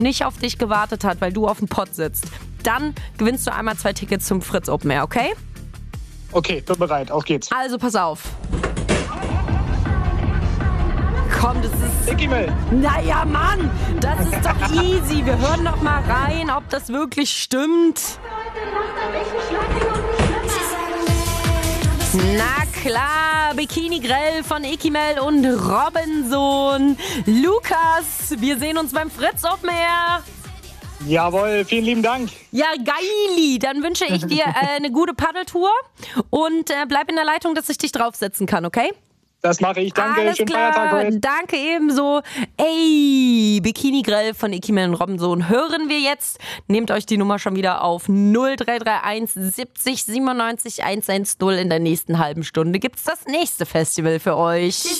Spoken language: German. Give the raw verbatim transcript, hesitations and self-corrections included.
nicht auf dich gewartet hat, weil du auf dem Pott sitzt, dann gewinnst du einmal zwei Tickets zum Fritz Open Air, okay? Okay, bin bereit. Auf geht's. Also pass auf. Komm, das ist... Ekimel. Naja, Mann, das ist doch easy. Wir hören doch mal rein, ob das wirklich stimmt. Na klar, Bikini Grell von Ekimel und Robinson. Lukas, wir sehen uns beim Fritz Open Air. Jawohl, vielen lieben Dank. Ja, geili. Dann wünsche ich dir äh, eine gute Paddeltour und äh, bleib in der Leitung, dass ich dich draufsetzen kann, okay? Das mache ich. Danke. Alles Schönen klar. Feiertag heute. Danke ebenso. Ey, Bikini Grell von Ekimel und Robinson hören wir jetzt. Nehmt euch die Nummer schon wieder auf null drei drei eins siebzig siebenundneunzig hundertzehn. In der nächsten halben Stunde gibt's das nächste Festival für euch.